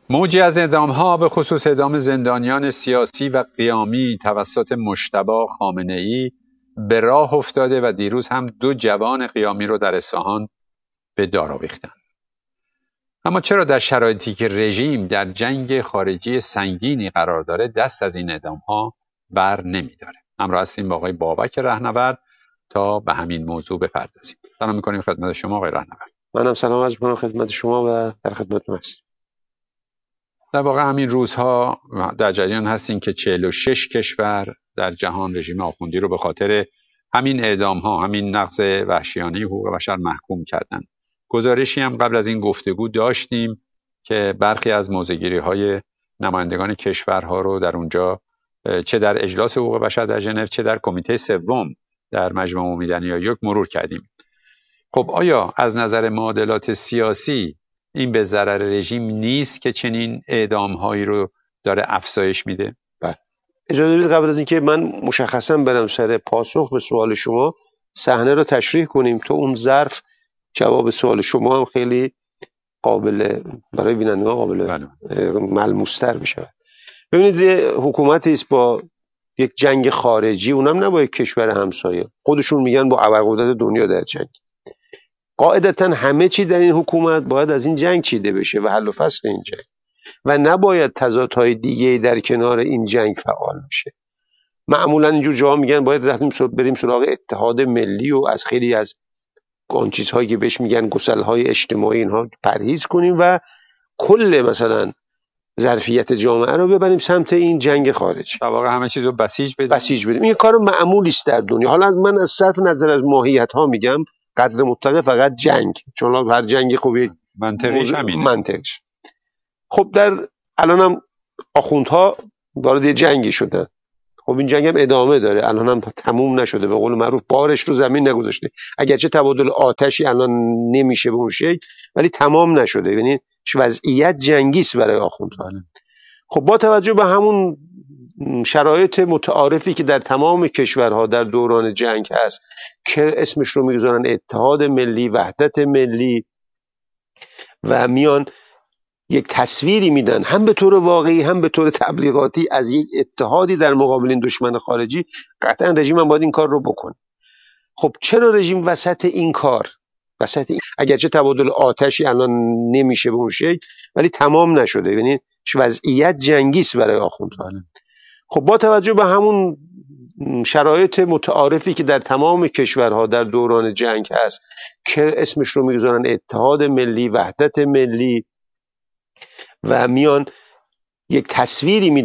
موجی از اعدام‌ها به خصوص اعدام زندانیان سیاسی و قیامی توسط مجتبی خامنه‌ای به راه افتاده و دیروز هم 2 جوان قیامی رو در اصفهان به دار آویختند. اما چرا در شرایطی که رژیم در جنگ خارجی سنگینی قرار داره دست از این اعدام‌ها بر نمی‌داره؟ همراه هستیم با آقای بابک رهنورد تا به همین موضوع بپردازیم. سلام می‌کنیم خدمت شما آقای رهنورد. منم سلام عرض می‌کنم خدمت شما و در خدمتتون هستم. در واقع همین روزها در جریان هستیم که 46 کشور در جهان رژیم آخوندی رو به خاطر همین اعدام‌ها، همین نقض وحشیانه حقوق بشر محکوم کردند. گزارشی هم قبل از این گفتگو داشتیم که برخی از موضع‌گیری‌های نمایندگان کشورها رو در اونجا چه در اجلاس حقوق بشر در ژنو چه در کمیته سوم در مجمع عمومی در نیویورک مرور کردیم. خب آیا از نظر معادلات سیاسی این به ضرر رژیم نیست که چنین اعدام‌هایی رو داره افزایش میده؟ بله. اجازه بدید قبل از اینکه من مشخصا برم سر پاسخ به سوال شما صحنه رو تشریح کنیم تا اون ظرف جواب سوال شما هم خیلی قابل برای بینندگان قابل ملموس‌تر بشه. ببینید حکومتی است با یک جنگ خارجی، اونم نه با یک کشور همسایه، خودشون میگن با ابرقدرت دنیا در جنگ. قاعدتا همه چی در این حکومت باید از این جنگ چیده بشه و حل و فصل این جنگ و نباید تضادهای دیگه در کنار این جنگ فعال بشه. معمولا اینجور جاها میگن باید بریم سراغ اتحاد ملی و از خیلی از اون چیزهایی که بهش میگن گسلهای اجتماعی اینها پرهیز کنیم و کل مثلا ظرفیت جامعه رو ببریم سمت این جنگ خارجی. در واقع همه چیز رو بسیج بدیم. این کار معمولی است در دنیا. حالا من از صرف نظر از ماهیت ها میگم قدر مطلق فقط جنگ، چون هر جنگی خوبی منطقیش همینه. منطقش. خب در الان هم آخوندها وارد جنگی شدن. خب این جنگ هم ادامه داره، الان هم تموم نشده، به قول معروف بارش رو زمین نگذاشته. اگرچه تبادل آتشی الان نمیشه به اون شکل ولی تمام نشده، یعنی وضعیت جنگی است برای آخوندها. خب با توجه به همون شرایط متعارفی که در تمام کشورها در دوران جنگ هست که اسمش رو میگذارن اتحاد ملی، وحدت ملی، و میان یک تصویری میدن هم به طور واقعی هم به طور تبلیغاتی از یک اتحادی در مقابل این دشمن خارجی، قطعا رژیم هم باید این کار رو بکنه. خب چرا رژیم وسط این کار، اگرچه تبادل آتشی الان نمیشه به اون شکل ولی تمام نشده، یعنی وضعیت جنگی است برای آخوندها. خب با توجه به همون شرایط متعارفی که در تمام کشورها در دوران جنگ هست که اسمش رو میگذارن اتحاد ملی، وحدت ملی، و میان یک تصویری